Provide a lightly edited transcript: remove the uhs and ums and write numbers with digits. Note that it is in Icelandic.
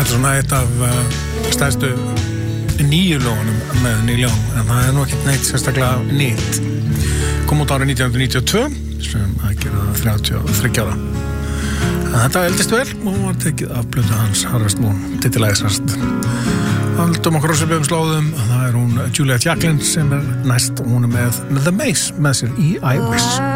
Þetta svona eitt af stærstu nýju lögunum með Neil Young, en það nú ekkert neitt sérstaklega nýtt. Kom út árið 1992 sem að gera 33 ára. En þetta eldist vel og var tekið af plötu hans Harvest Moon, titilæðisast. Haldum okkur á svipum slóðum, það hún Juliet Jacklin sem næst og hún með The Maze með sér í I Wish.